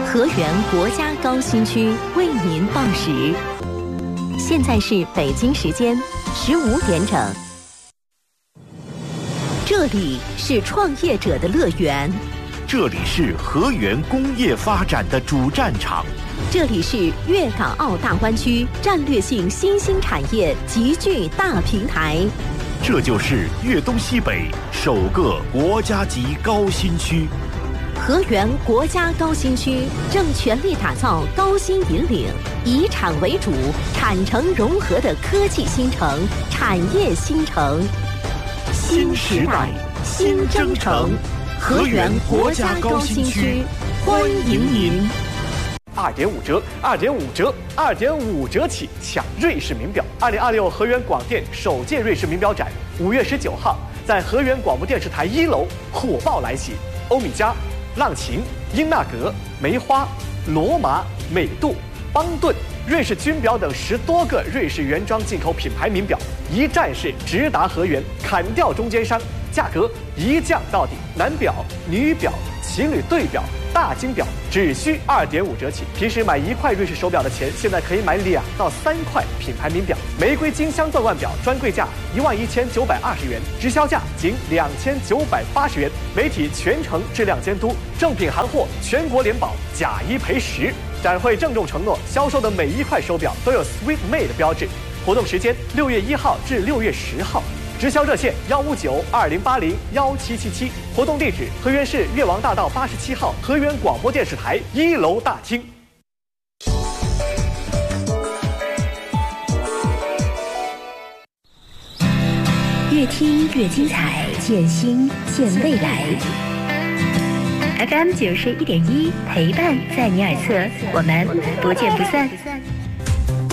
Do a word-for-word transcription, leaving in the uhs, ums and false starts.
河源国家高新区为您报时，现在是北京时间十五点整。这里是创业者的乐园， 这里是河源工业发展的主战场， 这里是粤港澳大湾区战略性新兴产业集聚大平台， 这就是粤东西北首个国家级高新区。 河源国家高新区正全力打造高新引领、以产为主、产城融合的科技新城、产业新城。 新时代，新征程，河源国家高新区，欢迎您！ 二点五折，二点五折，二点五折起抢瑞士名表！二零二六河源广电首届瑞士名表展，五月十九号在河源广播电视台一楼火爆来袭，欧米茄、浪琴、英纳格、梅花、罗马、美度、邦顿、瑞士军表等十多个瑞士原装进口品牌名表，一站式直达河源，砍掉中间商，价格一降到底。男表、女表、情侣对表、大金表只需二点五折起。平时买一块瑞士手表的钱，现在可以买两到三块品牌名表。玫瑰金镶钻腕表专柜价一万一千九百二十元，直销价仅两千九百八十元。媒体全程质量监督，正品行货全国联保，假一赔十。展会郑重承诺，销售的每一块手表都有 Sweet Made 的标志。活动时间六月一号至六月十号。直销热线幺五九二零八零幺七七七，活动地址河源市越王大道八十七号河源广播电视台一楼大厅。 越听越精彩，见新见未来。F M 九十一点一，陪伴在你耳侧，我们不见不散。